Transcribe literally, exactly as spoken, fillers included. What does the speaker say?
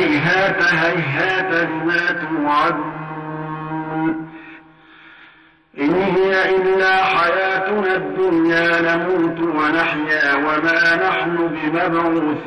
هيهات هيهات لما توعدون إن هي إلا حياتنا الدنيا نموت ونحيا وما نحن بمبعوثين